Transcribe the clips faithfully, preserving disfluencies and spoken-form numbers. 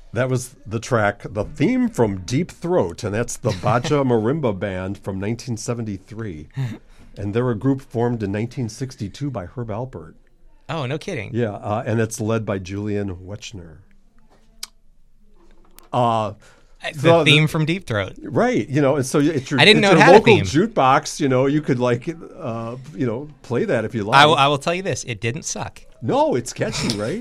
That was the track, the theme from Deep Throat, and that's the Baja Marimba Band from nineteen seventy-three. And they're a group formed in nineteen sixty-two by Herb Alpert. Oh, no kidding. Yeah, uh, and it's led by Julian Wechner. Uh, The so theme the, from Deep Throat. Right, you know, and so it's your, I didn't it's know it your had a local theme. jukebox, you know, you could like, uh, you know, play that if you like. I will, I will tell you this, it didn't suck. No, it's catchy, right?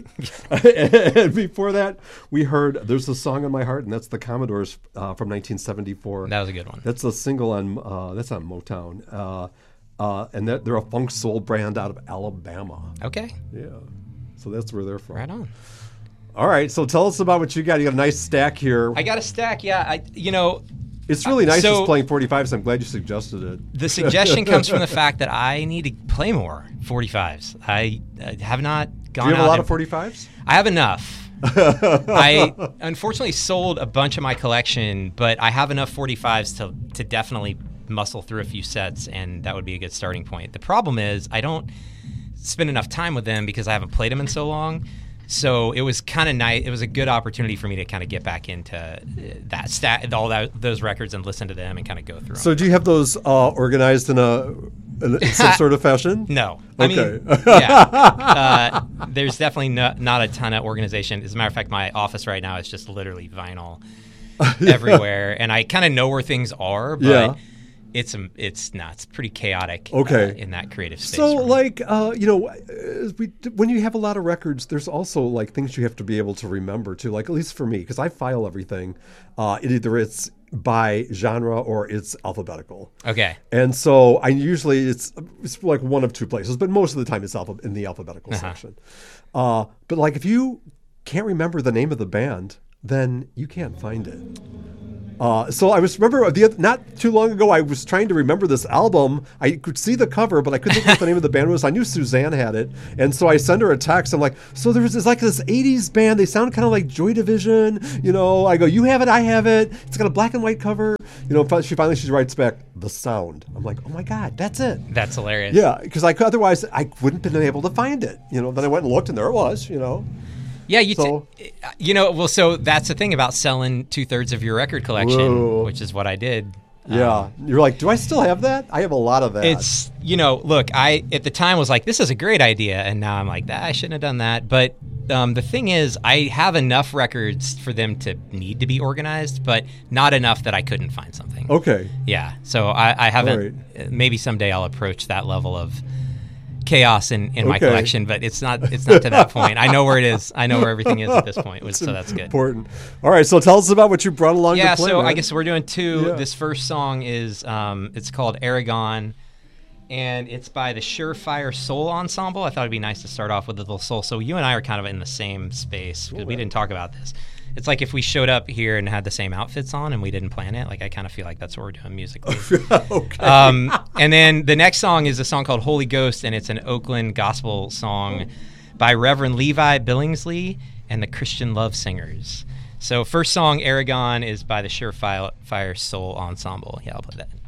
And before that, we heard There's a Song in My Heart, and that's the Commodores uh, from nineteen seventy-four. That was a good one. That's a single on, uh, that's on Motown. Uh, uh, and that, they're a funk soul brand out of Alabama. Okay. Yeah. So that's where they're from. Right on. All right, so tell us about what you got. You got a nice stack here. I got a stack, yeah. I, you know, It's really nice so- just playing forty-fives. I'm glid you suggested it. the suggestion comes from the fact that I need to play more forty-fives. I uh, have not gone Do you have out a lot and- of forty-fives? I have enough. I unfortunately sold a bunch of my collection, but I have enough forty-fives to to definitely muscle through a few sets, and that would be a good starting point. The problem is I don't spend enough time with them because I haven't played them in so long. So it was kind of nice. It was a good opportunity for me to kind of get back into uh, that stat, all that, those records, and listen to them and kind of go through them. So do you have those uh, organized in a in some sort of fashion? No. I Okay. mean, yeah. Uh, there's definitely no, not a ton of organization. As a matter of fact, my office right now is just literally vinyl everywhere, and I kind of know where things are, but Yeah. it's um, it's not. It's pretty chaotic. Okay. Uh, in that creative space. So, for me. like, uh, you know, uh, we, when you have a lot of records, there's also like things you have to be able to remember too. Like, at least for me, because I file everything, uh, it either it's by genre or it's alphabetical. Okay. And so I usually it's it's like one of two places, but most of the time it's alpha, in the alphabetical Uh-huh. section. Uh, but like if you can't remember the name of the band, then you can't find it. Uh, so I was remember the other, not too long ago I was trying to remember this album. I could see the cover, but I couldn't think what the name of the band was. I knew Suzanne had it, and so I send her a text. I'm like, so there's this like this eighties band. They sound kind of like Joy Division, you know. I go, you have it, I have it. It's got a black and white cover, you know. She finally she writes back, The Sound. I'm like, oh my god, that's it. That's hilarious. Yeah, because I could, otherwise I wouldn't have been able to find it, you know. Then I went and looked, and there it was, you know. Yeah, you, So- t- you know, well, so that's the thing about selling two thirds of your record collection, Whoa. which is what I did. Yeah, Um, you're like, do I still have that? I have a lot of that. It's, you know, look, I at the time was like, this is a great idea, and now I'm like, ah, I shouldn't have done that. But um, the thing is, I have enough records for them to need to be organized, but not enough that I couldn't find something. okay. Yeah, so I, I haven't. All Maybe someday I'll approach that level of chaos in, in my Okay. collection, but it's not it's not to that point. I know where it is. I know where everything is at this point, which, so that's good. Important. All right, so tell us about what you brought along Yeah, to play. so man. I guess we're doing two. Yeah. This first song is um, it's called Aragon, and it's by the Surefire Soul Ensemble. I thought it'd be nice to start off with a little soul. So you and I are kind of in the same space because we didn't talk about this. It's like if we showed up here and had the same outfits on and we didn't plan it. Like I kind of feel like that's what we're doing musically. okay. Um, and then the next song is a song called Holy Ghost, and it's an Oakland gospel song by Reverend Levi Billingsley and the Christian Love Singers. So first song, Aragon, is by the Surefire Soul Ensemble. Yeah, I'll play that.